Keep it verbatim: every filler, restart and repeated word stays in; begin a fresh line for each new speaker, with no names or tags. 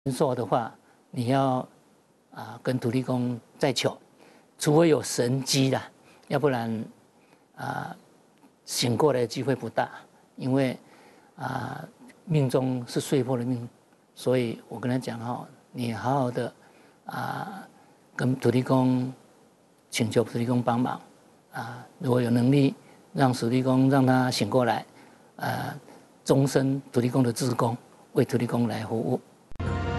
寿的话，你要啊跟土地公再求，除非有神机啦，要不然啊醒过来的机会不大，因为啊命中是岁破的命，所以我跟他讲哈，你好好的啊跟土地公请求土地公帮忙啊，如果有能力让土地公让他醒过来，啊终身土地公的志工，为土地公来服务。